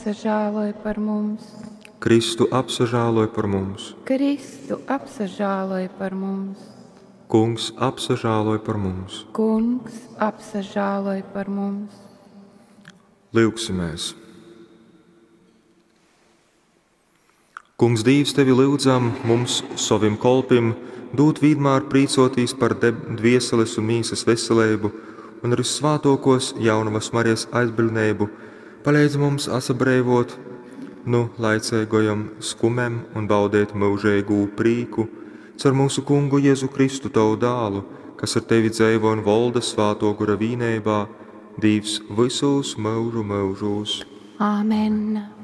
apsažāloj par mums. Kristu apsažāloj par mums. Kristu apsažāloj par mums. Kungs apsažāloj par mums. Kungs apsažāloj par mums. Lūgsimies. Kungs Dievs, tevi lūdzam mums, savim kolpim, dūt vidmār prīcotīs par dvieseles un mīsas veselību un ar svātokos jaunavas Marijas aizbildnību, palīdz mums asabrēvot nu laicīgajam skumem un baudēt mūžīgu prīku, caur mūsu Kungu Jēzu Kristu tavu dālu, kas ar tevi dzīvo un valda svātokura vīnībā, Dievs visos mūžu mūžos. Āmen!